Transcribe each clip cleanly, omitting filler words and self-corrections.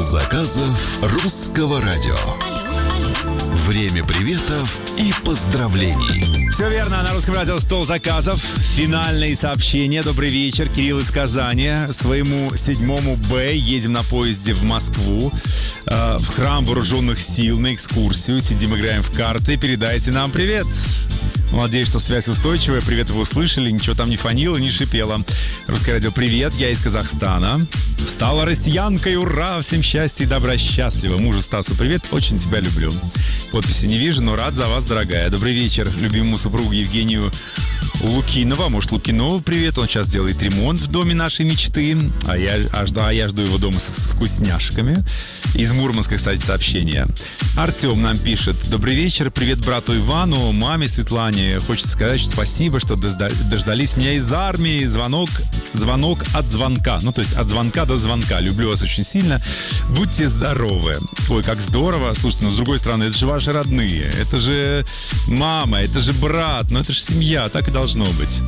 заказов русского радио. Время приветов и поздравлений. Все верно, на Русском радио стол заказов. Финальные сообщения. Добрый вечер, Кирилл из Казани. Своему 7-му Б едем на поезде в Москву, в храм вооруженных сил на экскурсию. Сидим, играем в карты. Передайте нам привет. Надеюсь, что связь устойчивая. Привет, вы услышали. Ничего там не фонило, не шипело. Русское радио, привет. Я из Казахстана. Стала россиянкой, ура! Всем счастья и добра, счастливо. Мужу Стасу привет, очень тебя люблю. Подписи не вижу, но рад за вас, дорогая. Добрый вечер любимому супругу Евгению Лукинова. Может, Лукинову привет. Он сейчас делает ремонт в доме нашей мечты. А я жду его дома с вкусняшками. Из Мурманска, кстати, сообщение. Артем нам пишет. Добрый вечер. Привет брату Ивану, маме Светлане. Хочется сказать, что спасибо, что дождались меня из армии. Звонок от звонка. Ну, то есть от звонка до звонка. Люблю вас очень сильно. Будьте здоровы. Ой, как здорово. Слушайте, но с другой стороны, это же ваши родные. Это же мама, это же брат. Ну, это же семья. Так и должно быть.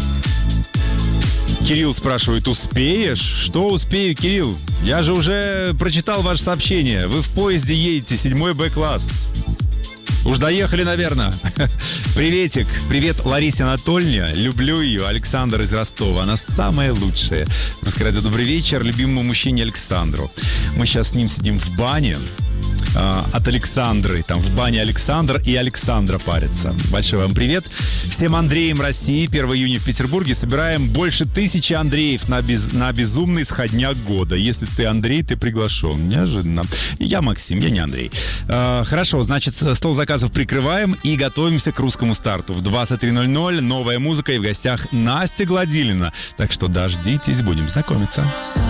Кирилл спрашивает, успеешь? Что успею, Кирилл? Я же уже прочитал ваше сообщение. Вы в поезде едете, 7-й Б-класс. Уж доехали, наверное. Приветик. Привет Ларисе Анатольевне. Люблю ее. Александр из Ростова. Она самая лучшая. Русское радио, добрый вечер. Любимому мужчине Александру. Мы сейчас с ним сидим в бане. От Александры. Там в бане Александр и Александра парятся. Большой вам привет. Всем Андреям России. 1 июня в Петербурге собираем больше 1000 Андреев на безумный сходняк года. Если ты Андрей, ты приглашен. Неожиданно. Я Максим, я не Андрей. Хорошо, значит, стол заказов прикрываем и готовимся к русскому старту. В 23:00 новая музыка и в гостях Настя Гладилина. Так что дождитесь, будем знакомиться.